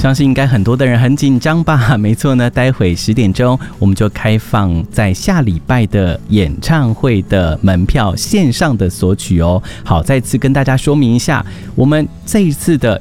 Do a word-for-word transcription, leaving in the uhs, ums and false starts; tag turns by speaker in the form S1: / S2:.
S1: 相信应该很多的人很紧张吧？没错呢，待会十点钟我们就开放在下礼拜的演唱会的门票线上的索取哦。好，再次跟大家说明一下，我们这一次的